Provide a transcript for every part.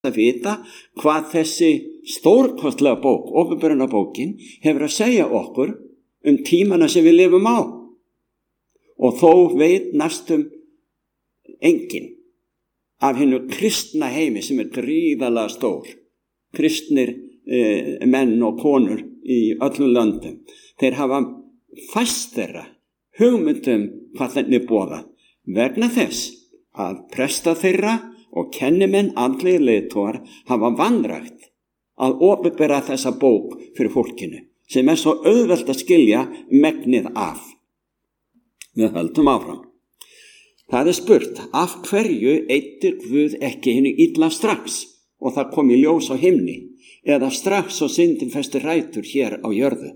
að vita hvað þessi stórkostlega bók, Opinberunarbókin, hefur að segja okkur tímana sem við lifum á. Og þó veit næstum enginn af hinnu kristna heimi sem gríðarlega stór. Kristnir menn og konur í öllum löndum. Þeir hafa fæst þeirra hugmyndum hvað þenni boðað vegna þess að presta þeirra og kennimenn andlegir leiðtogar hafa vanrækt að opinbera þessa bók fyrir fólkinu sem svo auðvelt að skilja megnið af. Við höldum áfram. Það spurt, af hverju eyddi Guð ekki hinu illa strax og það kom í ljós á himni eða strax og syndin festi rætur hér á jörðu?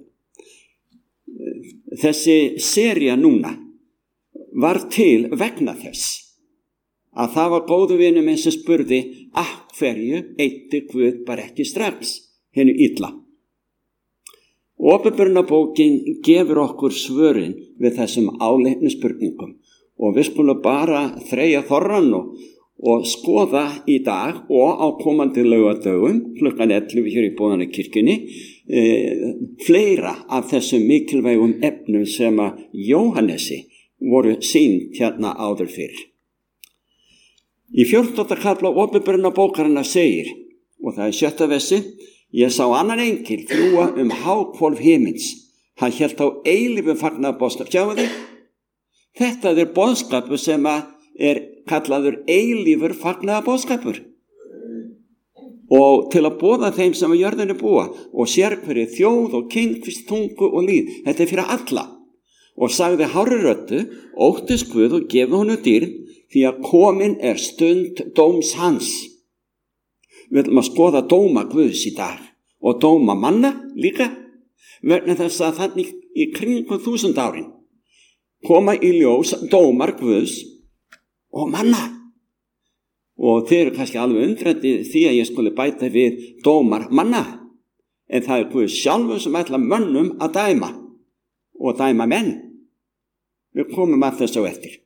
Þessi sería núna var til vegna þess að það var góðu vinur minn sem spurði af hverju eyddi Guð bara ekki strax hinu illa. Opinberunarbókin gefur okkur svörin við þessum áleitnu spurningum og við skulum bara þreyja þorran og skoða í dag og á komandi laugardögum klukkan 11 hér í Boðanakirkjunni fleira af þessum mikilvægum efnum sem að Jóhannesi voru sýnd hérna áður fyrr. Í 14. kafla Opinberunarbókarinnar segir, og það 7. versi, ég sá annan engil fljúga háhvolf himins. Hann hélt á eilífu fagnaðarboðskap. Sjáu þið? Þetta boðskapur sem kallaður eilífur fagnaðarboðskapur. Og til að boða þeim sem á jörðinni búa og sérhverju þjóð og kynskvist, tungu og líð. Þetta fyrir alla. Og sagði hárri röddu, óttist Guð og gefið honum dýrð, því að komin stund dóms hans. Við ætlum að skoða dóma Guðs í dag og dóma manna líka vegna þess að þannig í kringum 1000 árin koma í ljós dómar Guðs og manna. Og þeir eru kannski alveg undrandi því að ég skuli bæta við dómar manna. En það Guð sjálfur sem ætla mönnum að dæma og dæma menn. Við komum að þessu eftir.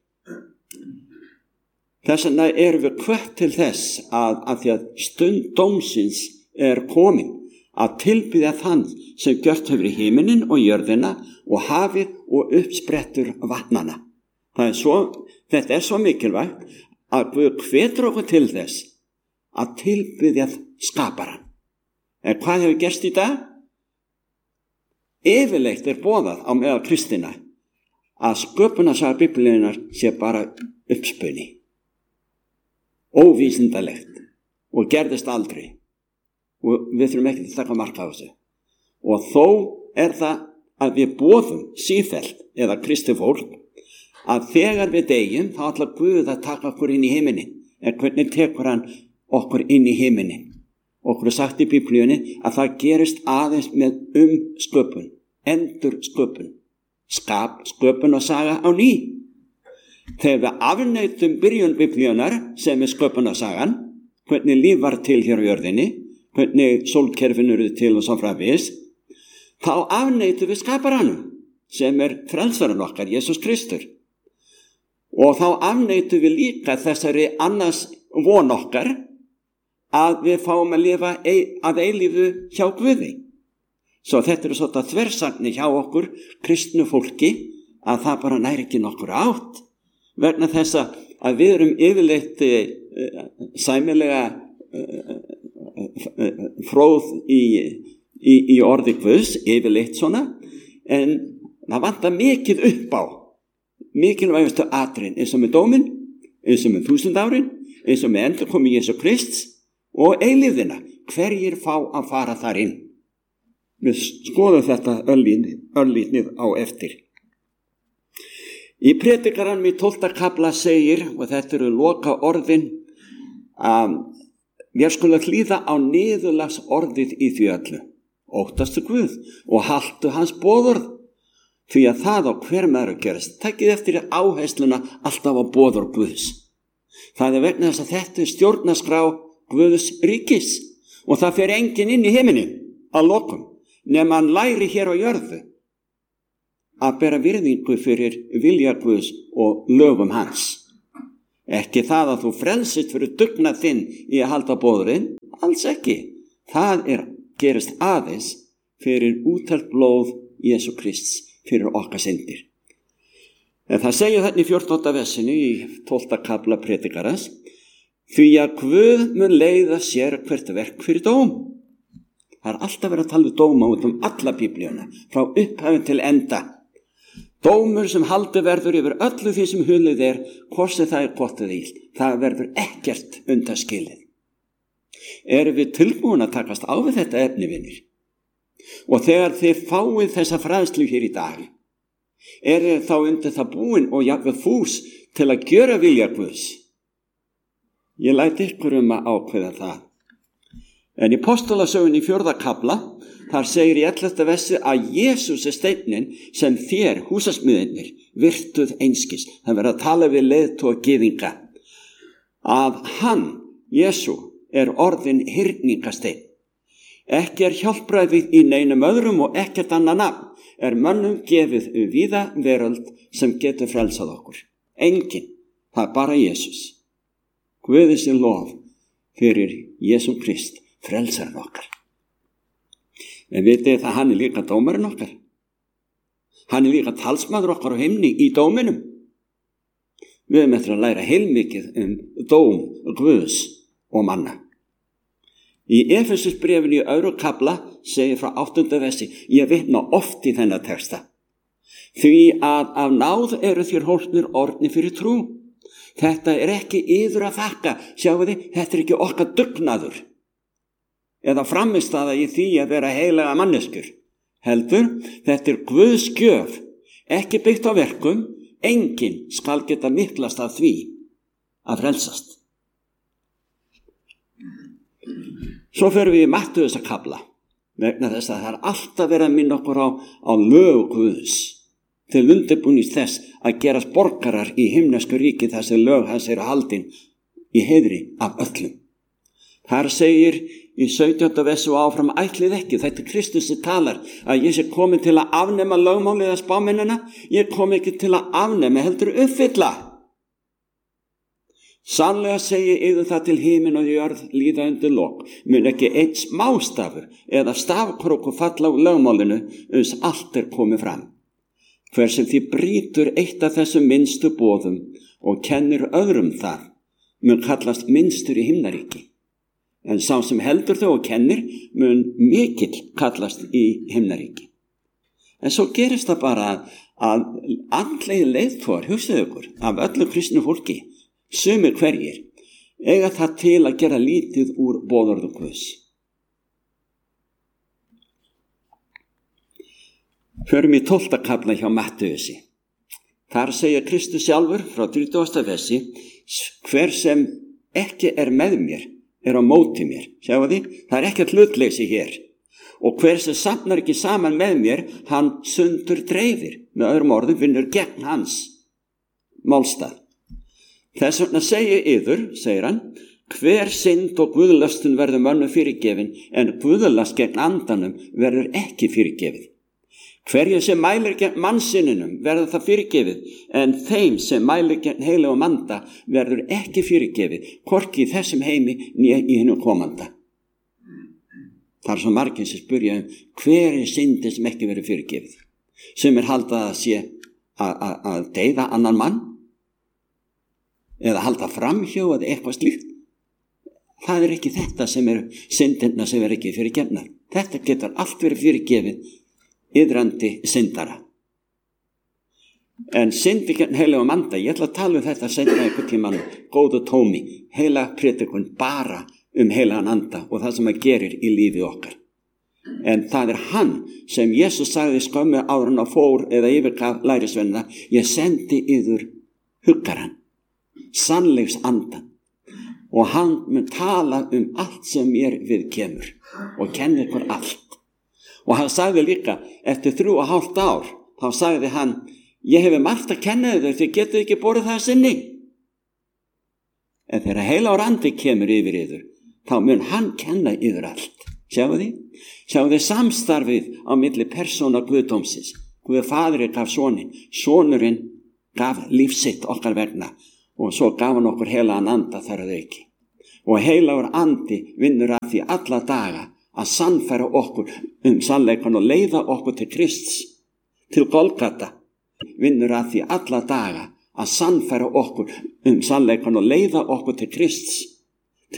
Þess vegna erum við hvött til þess að því að stund dómsins komin að tilbiðja þann sem gjört hefur í himinin og jörðina og hafið og uppsprettur vatnana. Þetta svo mikilvægt að Guð hvetur okkur til þess að tilbiðja skaparann. En hvað hefur gerst í dag? Yfirleitt boðað á meðal kristina að sköpunarsaga Biblíunnar sé bara uppspuni. Óvísindalegt og gerðist aldrei og við þurfum ekki að taka mark á þessu og þó það að við boðum sífellt eða kristi fólk að þegar við deyjum þá ætlar Guð að taka okkur inn í himinin. En hvernig tekur hann okkur inn í himinin? Okkur sagt í Biblíunni að það gerist aðeins með sköpun, endur sköpun, sköpun og saga á ný. Þegar við afneitum byrjun Biblíunar sem sköpunarsagan, hvernig líf var til hér á jörðinni, hvernig sólkerfin eru til og svo framvegis, þá afneitum við skaparanum sem frelsarinn okkar, Jesús Kristur. Og þá afneitum við líka þessari annars von okkar að við fáum að lifa að eilífu hjá Guði. Svo þetta svona þversagnir hjá okkur, kristnu fólki, að það bara næri ekki nokkur átt. Vegna þess að við erum yfirleitt sæmilega fróð í orði Guðs, yfirleitt svona, en það vantar mikið upp á mikilvægustu atriðin eins og með dómin, eins og með 1000 árin, eins og með endurkomu Jesú Krists og eilífðina. Hverjir fá að fara þar inn? Við skoðum þetta örlítið á eftir. Í Predikaranum í 12. kafla segir, og þetta eru loka orðin, við skulum hlýða á niðurlags orðið í því öllu. Óttastu Guð og haltu hans boðorð, því að það á hver maður að gerast. Takið eftir áhersluna alltaf á boðorð Guðs. Það vegna þess að þetta stjórnarskrá Guðs ríkis og það fer enginn inn í himinin að lokum nema hann læri hér á jörðu að bera virðingu fyrir vilja Guðs og lögum hans. Ekki það að þú frelsist fyrir dugnað þinn í að halda boðurinn, alls ekki. Það gerist aðeins fyrir úttelt blóð Jesú Krists fyrir okkar syndir. En það segir þarna í 14. versinu í 12. kafla predikarans, því að Guð mun leiða sér hvert verk fyrir dóm. Það alltaf verið að tala um dóma út alla Biblíuna, frá upphafi til enda. Dómur sem haldi verður yfir öllu því sem hulið hvort sem það gott eða illt. Það verður ekkert undanskilið. Erum við tilbúin að takast á við þetta efni, vinir? Og þegar þið fáið þessa fræðslu hér í dag, þið þá undir það búin og jafnvel fús til að gjöra vilja Guðs? Ég læt ykkur að ákveða það. En í Postulasögunni í 4. kafla, þar segir í 11. versi að Jesús steinin sem þér, húsasmiðirnir, virtuð einskis. Það verður að tala við leiðtoga gyðinga. Að hann, Jesú, orðin hyrningasteinn. Ekki hjálpræðið í neinum öðrum og ekkert annað nafn mönnum gefið víða veröld sem getur frelsað okkur. Enginn, það bara Jesús. Guði sé lof fyrir Jesú Krist, frelsarinn okkar. En vitið það, hann líka dómarinn okkar. Hann líka talsmaður okkar á himni í dóminum. Við erum eftir að læra heilmikið dóm Guðs og manna. Í Efesusbréfinu í 2. kafla segir frá 8. versi, ég vitna oft í þennan texta. Því að af náð eru þér hólpnir orðnir fyrir trú. Þetta ekki yður að þakka, sjáu þið, þetta ekki okkar dugnaður. Eða frammistaða í því að vera heilaga manneskjur. Heldur, þetta Guðs gjöf, ekki byggt á verkum, enginn skal geta miklast af því að frelsast. Svo förum við í Mattheusar kafla, vegna þess að það alltaf verið að minna okkur á lög Guðs til undirbúnings þess að gerast borgarar í himnesku ríki þar sem lög hans haldin í heiðri af öllum. Þar segir í 17. versi og áfram, ætlið ekki, þetta Kristus sem talar, að ég sé komin til að afnema lögmálið að spámennina, ég kom ekki til að afnema, heldur uppfylla. Sannlega segi yður það til himin og jörð líða undir lok, mun ekki einn smástafur eða stafkrókur falla á lögmálinu uns allt komið fram. Hver sem því brýtur eitt af þessum minnstu boðum og kennir öðrum það, mun kallast minnstur í himnaríki. En sá sem heldur þau og kennir mun mikill kallast í himnaríki. En svo gerist það bara að andlegi leiðtogar, hugsaðu ykkur, af öllu kristnu fólki, sumir hverjir, eiga það til að gera lítið úr boðorðum Guðs. Förum í 12. kafla hjá Matteusi. Þar segir Kristus sjálfur frá 30. versi, hver sem ekki með mér, á móti mér. Sjáu því, það ekkert hlutleysi hér. Og hver sem safnar ekki saman með mér, hann sundur dreifir. Með öðrum orðum vinnur gegn hans málstað. Þess vegna segi yður, segir hann, hver synd og guðlöstun verður mönnum fyrirgefin, en guðlast gegn andanum verður ekki fyrirgefið. Hverju sem mælir gegn mannsinninum verður það fyrirgefið, en þeim sem mælir gegn heilagum anda verður ekki fyrirgefið, hvorki í þessum heimi né í hinum komanda. Það svo margir sem spyrja hver syndin sem ekki verður fyrirgefið. Sem halda að sé að deyða annan mann, eða halda framhjá eða eitthvað slíkt. Það ekki þetta sem syndina sem ekki fyrirgefnar. Þetta getur allt verið fyrirgefið iðrandi syndara. En syndi gegn heilagum anda, ég ætla að tala þetta seinna einhvern tímann, góðu tómi, heila predikun bara heilagan anda og það sem gerir í lífi okkar. En það hann sem Jesús sagði skömmu áður en fór eða yfirgaf lærisveinana, ég sendi yður huggaran, sannleiks andan, og hann mun tala allt sem mér viðkemur og kenni ykkur allt. Og hann sagði líka, eftir 3,5 ár, þá sagði hann, ég hefi margt að kenna þér, þið getur ekki borið það sinni. En þegar heilagur andi kemur yfir yður, þá mun hann kenna yður allt. Sjáu þið samstarfið á milli persóna Guðdómsins. Guð faðirinn gaf sonin, sonurinn gaf líf sitt okkar vegna og svo gaf hann okkur heilagan anda þar að auki. Og heilagur andi vinnur að því alla daga að sannfæra okkur sannleikan og leiða okkur til Krists, til Golgata. Vinnur að því alla daga að sannfæra okkur sannleikan og leiða okkur til Krists,